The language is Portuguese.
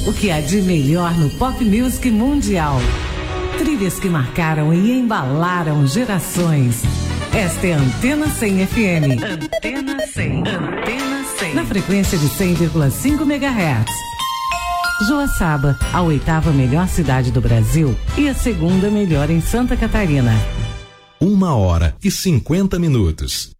O que há de melhor no pop music mundial. Trilhas que marcaram e embalaram gerações. Esta é a Antena 100 FM. Antena 100. Antena 100. Na frequência de 100,5 MHz. Joaçaba, a 8ª melhor cidade do Brasil e a 2ª melhor em Santa Catarina. 1h50.